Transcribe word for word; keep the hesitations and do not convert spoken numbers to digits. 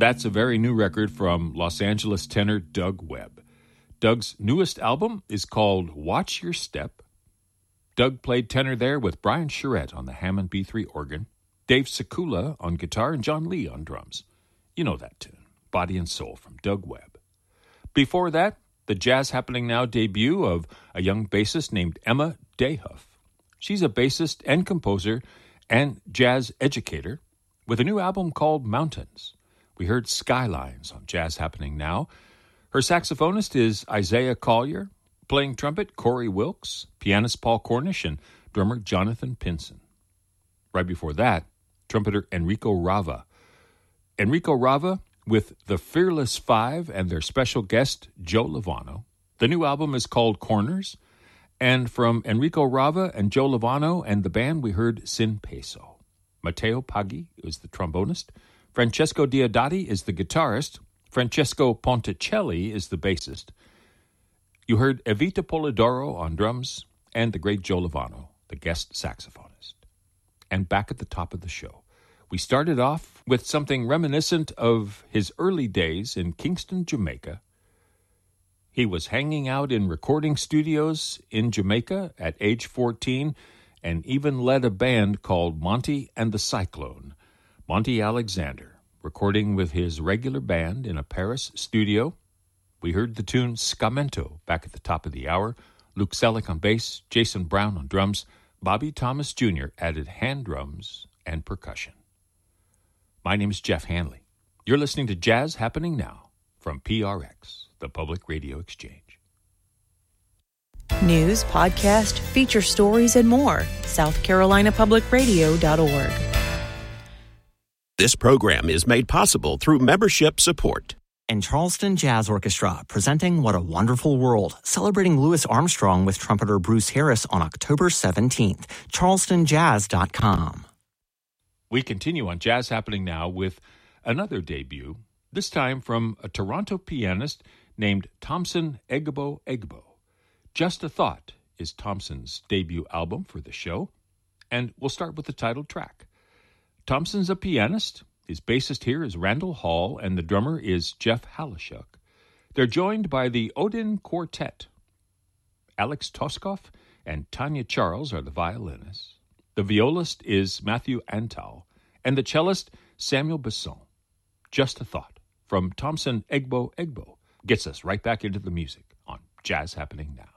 That's a very new record from Los Angeles tenor Doug Webb. Doug's newest album is called Watch Your Step. Doug played tenor there with Brian Charette on the Hammond B three organ, Dave Sekula on guitar, and John Lee on drums. You know that tune, Body and Soul from Doug Webb. Before that, the Jazz Happening Now debut of a young bassist named Emma Dayhuff. She's a bassist and composer and jazz educator with a new album called Mountains. We heard Skylines on Jazz Happening Now. Her saxophonist is Isaiah Collier, playing trumpet Corey Wilkes, pianist Paul Cornish, and drummer Jonathan Pinson. Right before that, trumpeter Enrico Rava. Enrico Rava with the Fearless Five and their special guest Joe Lovano. The new album is called Corners, and from Enrico Rava and Joe Lovano and the band, we heard Sin Peso. Matteo Paggi is the trombonist. Francesco Diodati is the guitarist. Francesco Ponticelli is the bassist. You heard Evita Polidoro on drums and the great Joe Lovano, the guest saxophonist. And back at the top of the show, we started off with something reminiscent of his early days in Kingston, Jamaica. He was hanging out in recording studios in Jamaica at age fourteen and even led a band called Monty and the Cyclone. Monty Alexander, recording with his regular band in a Paris studio. We heard the tune Scamento back at the top of the hour. Luke Selleck on bass, Jason Brown on drums. Bobby Thomas Junior added hand drums and percussion. My name is Jeff Hanley. You're listening to Jazz Happening Now from P R X, the Public Radio Exchange. News, podcast, feature stories, and more. South Carolina Public Radio dot org. This program is made possible through membership support. And Charleston Jazz Orchestra, presenting What a Wonderful World, celebrating Louis Armstrong with trumpeter Bruce Harris on October seventeenth. charleston jazz dot com. We continue on Jazz Happening Now with another debut, this time from a Toronto pianist named Thompson Egbo Egbo. Just a Thought is Thompson's debut album for the show, and we'll start with the title track. Thompson's a pianist. His bassist here is Randall Hall, and the drummer is Jeff Halashuk. They're joined by the Odin Quartet. Alex Toskoff and Tanya Charles are the violinists. The violist is Matthew Antal, and the cellist Samuel Besson. Just a Thought from Thompson Egbo Egbo gets us right back into the music on Jazz Happening Now.